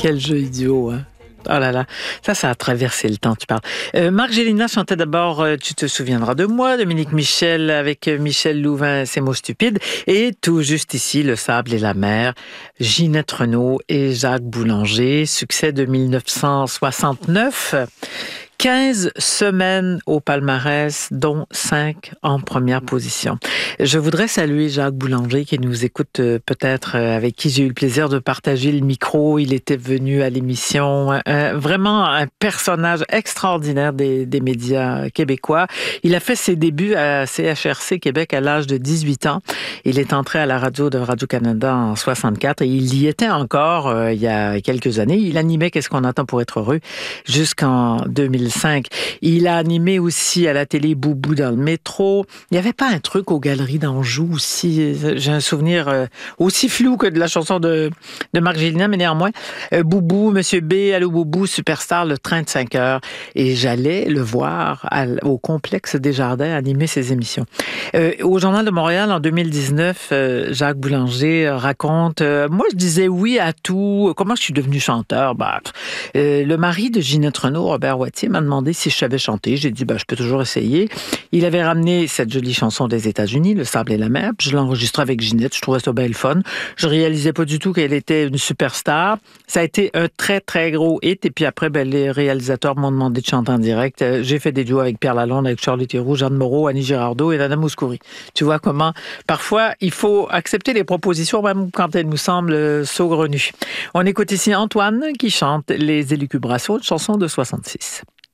quel jeu idiot, hein? Oh là là, ça a traversé le temps, tu parles. Marc Gélinas chantait d'abord Tu te souviendras de moi, Dominique Michel avec Michel Louvain, Ces mots stupides, et tout juste ici, Le sable et la mer, Ginette Renault et Jacques Boulanger, succès de 1969. 15 semaines au palmarès, dont 5 en première position. Je voudrais saluer Jacques Boulanger qui nous écoute peut-être, avec qui j'ai eu le plaisir de partager le micro. Il était venu à l'émission. Vraiment un personnage extraordinaire des médias québécois. Il a fait ses débuts à CHRC Québec à l'âge de 18 ans. Il est entré à la radio de Radio-Canada en 64 et il y était encore il y a quelques années. Il animait Qu'est-ce qu'on attend pour être heureux jusqu'en 2005. Il a animé aussi à la télé Boubou dans le métro. Il n'y avait pas un truc aux Galeries d'Anjou aussi. J'ai un souvenir aussi flou que de la chanson de Marc Gélinas, mais néanmoins. Boubou, Monsieur B, Allô Boubou, Superstar, le train de 5 heures. Et j'allais le voir au complexe des Jardins animer ses émissions. Au Journal de Montréal, en 2019, Jacques Boulanger raconte moi, je disais oui à tout. Comment je suis devenu chanteur? Le mari de Ginette Renault, Robert Wattier, m'a demandé si je savais chanter. J'ai dit, je peux toujours essayer. Il avait ramené cette jolie chanson des États-Unis, Le sable et la mer. Puis je l'ai enregistrée avec Ginette. Je trouvais ça bien le fun. Je réalisais pas du tout qu'elle était une superstar. Ça a été un très, très gros hit. Et puis après, les réalisateurs m'ont demandé de chanter en direct. J'ai fait des duos avec Pierre Lalonde, avec Charles Théroux, Jeanne Moreau, Annie Girardot et Nana Mouskouri. Tu vois comment, parfois, il faut accepter les propositions, même quand elles nous semblent saugrenues. On écoute ici Antoine qui chante Les élucubrations, une chanson de 66.